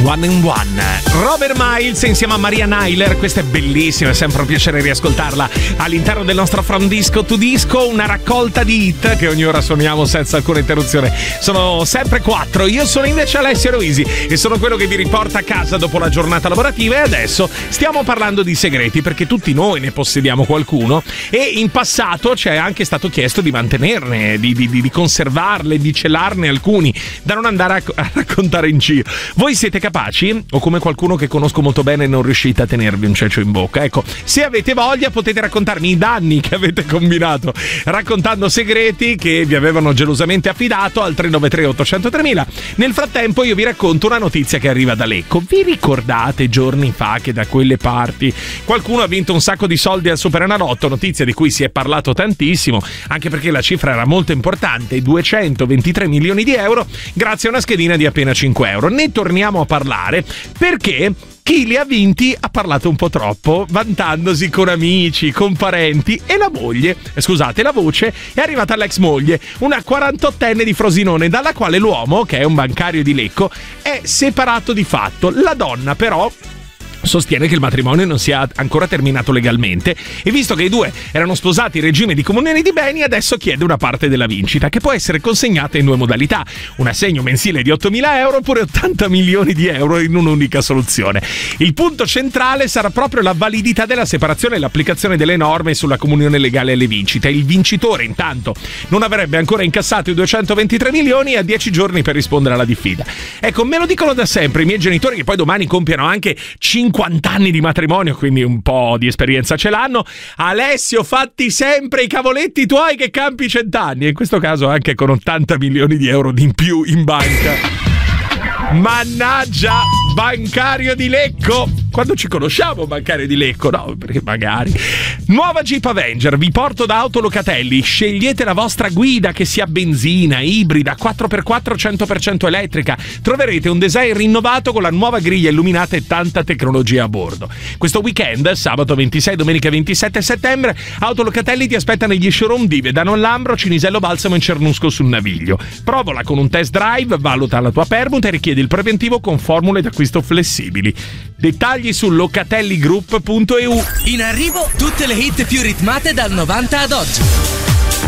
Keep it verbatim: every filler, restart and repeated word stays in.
One and One. Robert Miles insieme a Maria Nyler, questa è bellissima, è sempre un piacere riascoltarla all'interno del nostro From Disco to Disco, una raccolta di hit che ogni ora suoniamo senza alcuna interruzione. Sono sempre quattro, io sono invece Alessio Roisi e sono quello che vi riporta a casa dopo la giornata lavorativa, e adesso stiamo parlando di segreti perché tutti noi ne possediamo qualcuno e in passato ci è anche stato chiesto di mantenerne, di, di, di conservarle, di celarne alcuni da non andare a, a raccontare in giro. Voi siete capaci, o come qualcuno che conosco molto bene non riuscite a tenervi un cecio in bocca? Ecco, se avete voglia potete raccontarmi i danni che avete combinato raccontando segreti che vi avevano gelosamente affidato al tre nove tre otto zero zero tre mila. Nel frattempo io vi racconto una notizia che arriva da Lecco. Vi ricordate giorni fa che da quelle parti qualcuno ha vinto un sacco di soldi al Superenalotto, notizia di cui si è parlato tantissimo anche perché la cifra era molto importante, duecentoventitré milioni di euro grazie a una schedina di appena cinque euro. Ne torniamo a parlare perché chi li ha vinti ha parlato un po' troppo, vantandosi con amici, con parenti, e la moglie, eh, scusate, la voce è arrivata all'ex moglie, una quarantottenne di Frosinone, dalla quale l'uomo, che è un bancario di Lecco, è separato di fatto. La donna però sostiene che il matrimonio non sia ancora terminato legalmente e visto che i due erano sposati in regime di comunione di beni, adesso chiede una parte della vincita che può essere consegnata in due modalità: un assegno mensile di ottomila euro oppure ottanta milioni di euro in un'unica soluzione. Il punto centrale sarà proprio la validità della separazione e l'applicazione delle norme sulla comunione legale alle vincite. Il vincitore intanto non avrebbe ancora incassato i duecentoventitré milioni e ha dieci giorni per rispondere alla diffida. Ecco, me lo dicono da sempre i miei genitori, che poi domani compiono anche cinquanta anni di matrimonio, quindi un po' di esperienza ce l'hanno. Alessio, fatti sempre i cavoletti tuoi che campi cent'anni, e in questo caso anche con ottanta milioni di euro in più in banca. Mannaggia, bancario di Lecco! Quando ci conosciamo, bancario di Lecco? No, perché magari. Nuova Jeep Avenger, vi porto da Autolocatelli. Scegliete la vostra guida, che sia benzina, ibrida, quattro per quattro cento per cento elettrica. Troverete un design rinnovato con la nuova griglia illuminata e tanta tecnologia a bordo. Questo weekend, sabato ventisei, domenica ventisette settembre, Autolocatelli ti aspetta negli showroom di Vedano al Lambro, Cinisello Balsamo e Cernusco sul Naviglio. Provola con un test drive, valuta la tua permuta e richiedi il preventivo con formule d'acquisto flessibili. Dettagli su locatelligroup punto e u. In arrivo tutte le hit più ritmate dal novanta ad oggi.